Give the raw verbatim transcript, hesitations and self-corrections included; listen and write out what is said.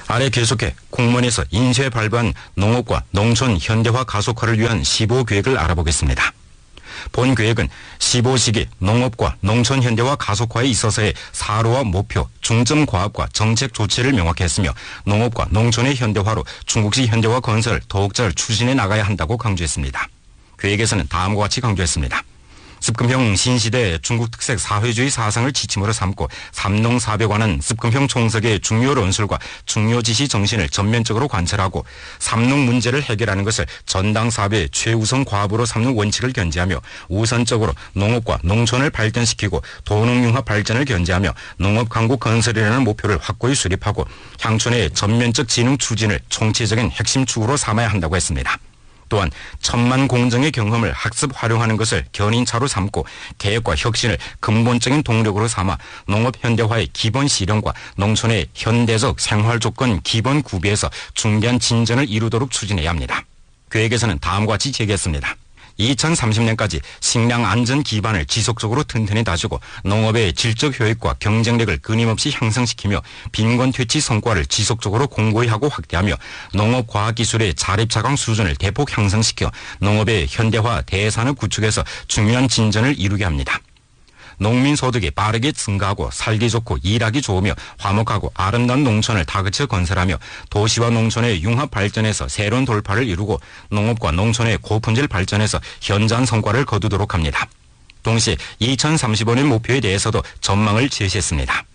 아래 계속해 공무원에서 인쇄에 발부한 농업과 농촌 현대화 가속화를 위한 십오 계획을 알아보겠습니다. 본 계획은 십오 시기 농업과 농촌 현대화 가속화에 있어서의 사로와 목표, 중점 과업과 정책 조치를 명확히 했으며 농업과 농촌의 현대화로 중국식 현대화 건설을 더욱 잘 추진해 나가야 한다고 강조했습니다. 계획에서는 다음과 같이 강조했습니다. 습금형 신시대 중국 특색 사회주의 사상을 지침으로 삼고 삼농사업에 관한 습금형 총석의 중요論술과 중요 지시 정신을 전면적으로 관철하고 삼농 문제를 해결하는 것을 전당 사업의 최우선 과업으로 삼는 원칙을 견지하며 우선적으로 농업과 농촌을 발전시키고 도농융합 발전을 견지하며 농업 강국 건설이라는 목표를 확고히 수립하고 향촌의 전면적 진흥 추진을 총체적인 핵심 축으로 삼아야 한다고 했습니다. 또한 천만 공정의 경험을 학습 활용하는 것을 견인차로 삼고 개혁과 혁신을 근본적인 동력으로 삼아 농업 현대화의 기본 실현과 농촌의 현대적 생활 조건 기본 구비에서 중대한 진전을 이루도록 추진해야 합니다. 계획에서는 다음과 같이 제기했습니다. 이천삼십 년까지 식량 안전 기반을 지속적으로 튼튼히 다지고 농업의 질적 효익과 경쟁력을 끊임없이 향상시키며 빈곤 퇴치 성과를 지속적으로 공고히 하고 확대하며 농업 과학기술의 자립자강 수준을 대폭 향상시켜 농업의 현대화 대산업 구축에서 중요한 진전을 이루게 합니다. 농민 소득이 빠르게 증가하고 살기 좋고 일하기 좋으며 화목하고 아름다운 농촌을 다그쳐 건설하며 도시와 농촌의 융합 발전에서 새로운 돌파를 이루고 농업과 농촌의 고품질 발전에서 현저한 성과를 거두도록 합니다. 동시에 이천삼십오 년 목표에 대해서도 전망을 제시했습니다.